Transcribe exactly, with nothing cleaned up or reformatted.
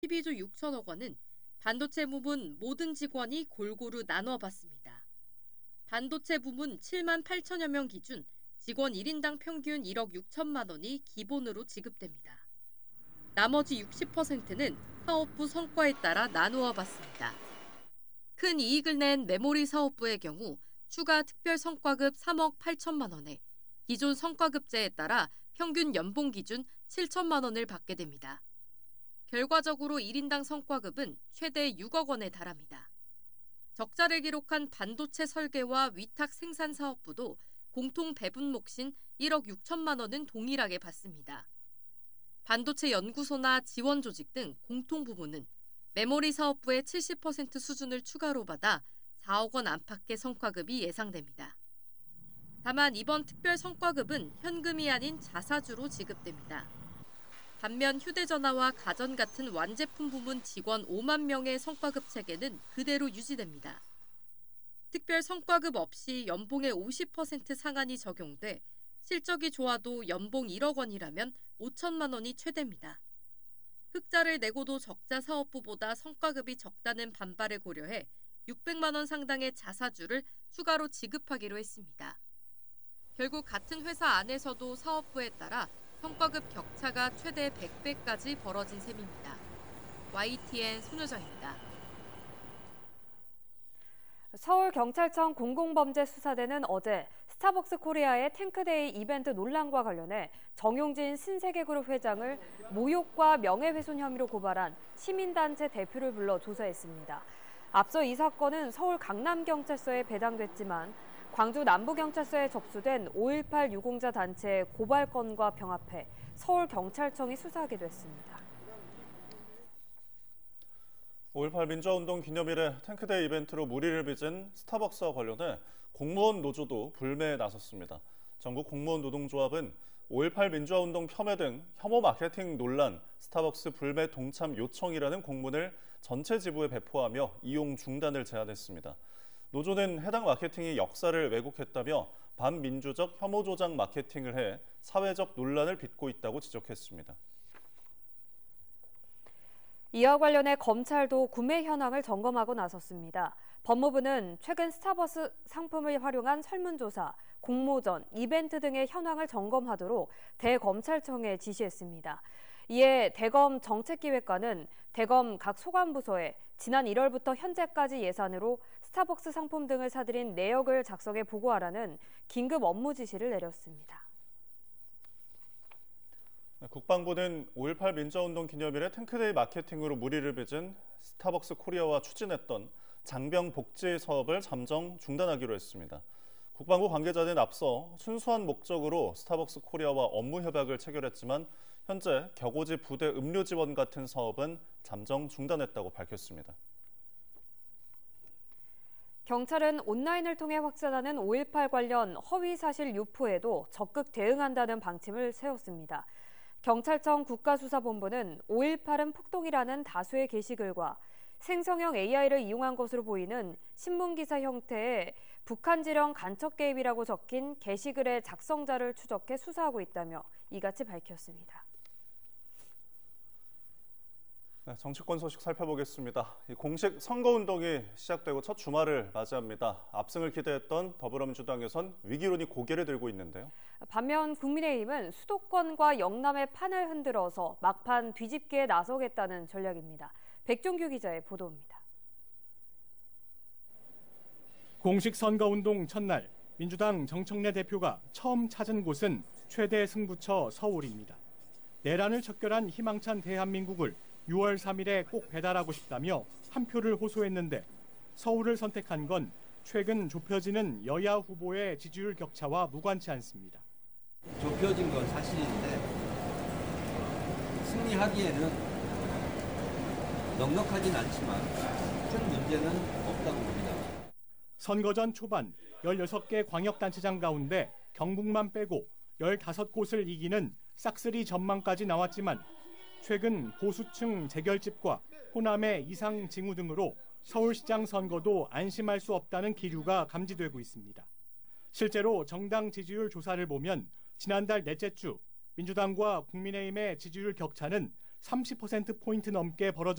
십이조 육천억 원은 반도체 부문 모든 직원이 골고루 나눠 받습니다. 반도체 부문 칠만 팔천여 명 기준 직원 일 인당 평균 일억 육천만 원이 기본으로 지급됩니다. 나머지 육십 퍼센트는 사업부 성과에 따라 나누어 받습니다. 큰 이익을 낸 메모리 사업부의 경우 추가 특별 성과급 삼억 팔천만 원에 기존 성과급제에 따라 평균 연봉 기준 칠천만 원을 받게 됩니다. 결과적으로 일 인당 성과급은 최대 육억 원에 달합니다. 적자를 기록한 반도체 설계와 위탁 생산 사업부도 공통 배분 몫인 일억 육천만 원은 동일하게 받습니다. 반도체 연구소나 지원 조직 등 공통 부문은 메모리 사업부의 칠십 퍼센트 수준을 추가로 받아 사억 원 안팎의 성과급이 예상됩니다. 다만 이번 특별 성과급은 현금이 아닌 자사주로 지급됩니다. 반면 휴대전화와 가전 같은 완제품 부문 직원 오만 명의 성과급 체계는 그대로 유지됩니다. 특별 성과급 없이 연봉의 오십 퍼센트 상한이 적용돼 실적이 좋아도 연봉 일억 원이라면 오천만 원이 최대입니다. 흑자를 내고도 적자 사업부보다 성과급이 적다는 반발을 고려해 육백만 원 상당의 자사주를 추가로 지급하기로 했습니다. 결국 같은 회사 안에서도 사업부에 따라 성과급 격차가 최대 백 배까지 벌어진 셈입니다. 와이티엔 손효정입니다. 서울경찰청 공공범죄수사대는 어제 스타벅스 코리아의 탱크데이 이벤트 논란과 관련해 정용진 신세계그룹 회장을 모욕과 명예훼손 혐의로 고발한 시민단체 대표를 불러 조사했습니다. 앞서 이 사건은 서울 강남경찰서에 배당됐지만 광주 남부경찰서에 접수된 오일팔 유공자 단체의 고발 건과 병합해 서울경찰청이 수사하게 됐습니다. 오일팔 민주화운동 기념일에 탱크데이 이벤트로 물의를 빚은 스타벅스와 관련해 공무원 노조도 불매에 나섰습니다. 전국 공무원 노동조합은 오일팔 민주화운동 폄훼 등 혐오 마케팅 논란, 스타벅스 불매 동참 요청이라는 공문을 전체 지부에 배포하며 이용 중단을 제안했습니다. 노조는 해당 마케팅이 역사를 왜곡했다며 반민주적 혐오 조장 마케팅을 해 사회적 논란을 빚고 있다고 지적했습니다. 이와 관련해 검찰도 구매 현황을 점검하고 나섰습니다. 법무부는 최근 스타벅스 상품을 활용한 설문조사, 공모전, 이벤트 등의 현황을 점검하도록 대검찰청에 지시했습니다. 이에 대검 정책기획관은 대검 각 소관부서에 지난 일월부터 현재까지 예산으로 스타벅스 상품 등을 사들인 내역을 작성해 보고하라는 긴급 업무 지시를 내렸습니다. 국방부는 오일팔 민주화운동 기념일에 탱크데이 마케팅으로 물의를 빚은 스타벅스 코리아와 추진했던 장병 복지 사업을 잠정 중단하기로 했습니다. 국방부 관계자는 앞서 순수한 목적으로 스타벅스 코리아와 업무 협약을 체결했지만 현재 격오지 부대 음료 지원 같은 사업은 잠정 중단했다고 밝혔습니다. 경찰은 온라인을 통해 확산하는 오일팔 관련 허위 사실 유포에도 적극 대응한다는 방침을 세웠습니다. 경찰청 국가수사본부는 오일팔은 폭동이라는 다수의 게시글과 생성형 에이아이를 이용한 것으로 보이는 신문기사 형태의 북한 지령 간첩 개입이라고 적힌 게시글의 작성자를 추적해 수사하고 있다며 이같이 밝혔습니다. 네, 정치권 소식 살펴보겠습니다. 공식 선거운동이 시작되고 첫 주말을 맞이합니다. 압승을 기대했던 더불어민주당에선 위기론이 고개를 들고 있는데요. 반면 국민의힘은 수도권과 영남의 판을 흔들어서 막판 뒤집기에 나서겠다는 전략입니다. 백종규 기자의 보도입니다. 공식 선거운동 첫날 민주당 정청래 대표가 처음 찾은 곳은 최대 승부처 서울입니다. 내란을 척결한 희망찬 대한민국을 유월 삼일에 꼭 배달하고 싶다며 한 표를 호소했는데 서울을 선택한 건 최근 좁혀지는 여야 후보의 지지율 격차와 무관치 않습니다. 좁혀진 건 사실인데 승리하기에는 넉넉하진 않지만 큰 문제는 없다고 봅니다. 선거 전 초반 열여섯 개 광역단체장 가운데 경북만 빼고 열다섯 곳을 이기는 싹쓸이 전망까지 나왔지만 최근 보수층 재결집과 호남의 이상 징후 등으로 서울시장 선거도 안심할 수 없다는 기류가 감지되고 있습니다. 실제로 정당 지지율 조사를 보면 지난달 넷째 주 민주당과 국민의힘의 지지율 격차는 삼십 퍼센트 포인트 넘게 벌어졌습니다.